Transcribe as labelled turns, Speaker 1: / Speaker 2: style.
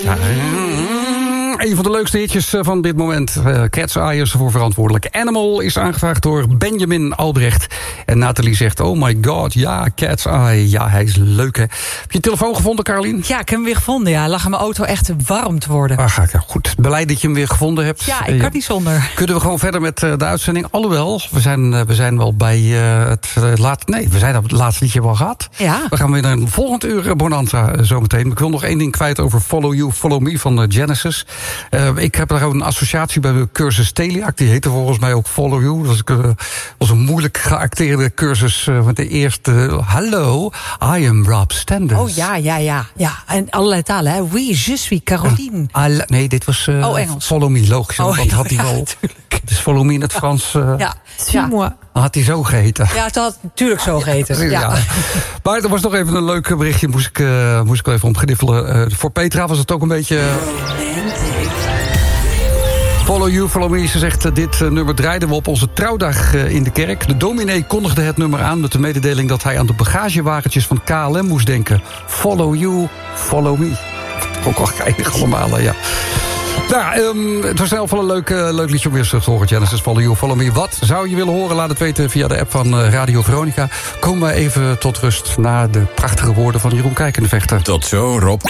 Speaker 1: Ja, een van de leukste hitjes van dit moment. Cat's Eye is ervoor verantwoordelijk. Animal is aangevraagd door Benjamin Albrecht. En Nathalie zegt, oh my god, ja, Cat's Eye. Ja, hij is leuk, hè. Heb je je telefoon gevonden, Carlien?
Speaker 2: Ja, ik heb hem weer gevonden. Ja, hij lag in mijn auto echt warm te worden.
Speaker 1: Goed, blij dat je hem weer gevonden hebt.
Speaker 2: Ja, ik kan niet zonder.
Speaker 1: Kunnen we gewoon verder met de uitzending? Alhoewel, we zijn wel bij het laatste... Nee, we zijn op het laatste liedje wel gehad.
Speaker 2: Ja.
Speaker 1: We gaan weer naar een volgend uur Bonanza zometeen. Ik wil nog één ding kwijt over Follow You, Follow Me van Genesis. Ik heb daar ook een associatie bij de cursus Teliac. Die heette volgens mij ook Follow You. Dat was een moeilijk geacteerde cursus met de eerste... Hallo, I am Rob Stenders.
Speaker 2: Oh ja. En allerlei talen, hè. Oui, je suis Caroline.
Speaker 1: Nee, dit was
Speaker 2: Engels.
Speaker 1: Follow Me, logisch. Want had hij wel...
Speaker 2: Natuurlijk.
Speaker 1: Dus Follow Me in het Frans...
Speaker 2: Suis-moi.
Speaker 1: Had hij zo geheten.
Speaker 2: Ja, het had natuurlijk zo geheten. Ja.
Speaker 1: Maar er was nog even een leuk berichtje. Moest ik wel even omgediffelen. Voor Petra was het ook een beetje... Follow You, Follow Me. Ze zegt, dit nummer draaiden we op onze trouwdag in de kerk. De dominee kondigde het nummer aan met de mededeling... dat hij aan de bagagewagentjes van KLM moest denken. Follow You, Follow Me. Ook al geinig allemaal, ja. Nou, het was in ieder geval een leuk liedje om weer terug te horen. Genesis, Follow You, Follow Me. Wat zou je willen horen? Laat het weten via de app van Radio Veronica. Komen we even tot rust na de prachtige woorden van Jeroen Kijkenvechter.
Speaker 3: Tot zo, Rob.